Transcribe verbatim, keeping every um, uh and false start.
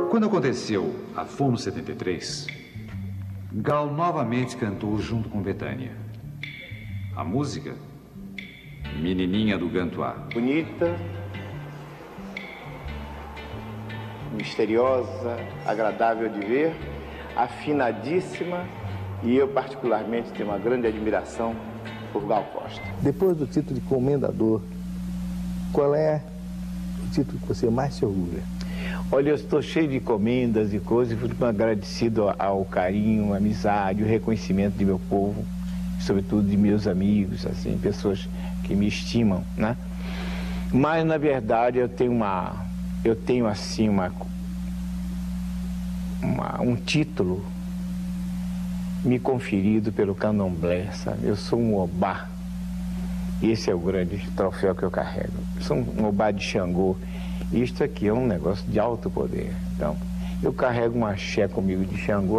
Quando aconteceu a Fono setenta e três, Gal novamente cantou junto com Bethânia. A música, Menininha do Gantuá. Bonita, misteriosa, agradável de ver, afinadíssima, e eu particularmente tenho uma grande admiração por Gal Costa. Depois do título de comendador, qual é o título que você mais se orgulha? Olha, eu estou cheio de comendas e coisas, e fico agradecido ao carinho, à amizade, o reconhecimento de meu povo, sobretudo de meus amigos, assim, pessoas que me estimam, né? Mas, na verdade, eu tenho uma, eu tenho, assim, uma, uma, um título me conferido pelo candomblé, sabe? Eu sou um obá. E esse é o grande troféu que eu carrego. Eu sou um obá de Xangô. Isto aqui é um negócio de alto poder. Então, eu carrego um axé comigo de Xangô.